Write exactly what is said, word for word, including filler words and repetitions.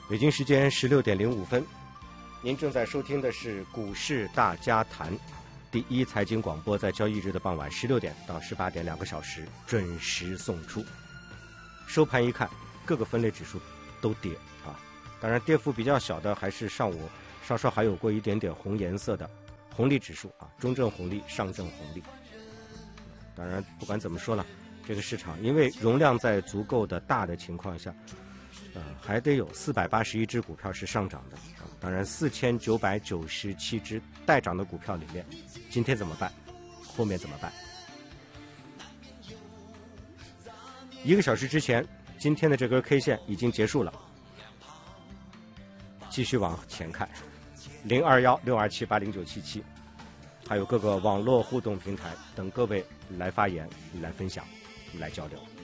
北京时间十六点零五分，您正在收听的是股市大家谈，第一财经广播，在交易日的傍晚十六点到十八点两个小时准时送出。收盘一看，各个分类指数都跌啊，当然跌幅比较小的还是上午稍稍还有过一点点红颜色的红利指数啊，中证红利、上证红利。当然不管怎么说了，这个市场因为容量在足够的大的情况下，呃，还得有四百八十一只股票是上涨的啊。当然，四千九百九十七只待涨的股票里面，今天怎么办？后面怎么办？一个小时之前，今天的这根 K 线已经结束了。继续往前看，零二幺六二七八零九七七，还有各个网络互动平台等各位来发言、来分享、来交流。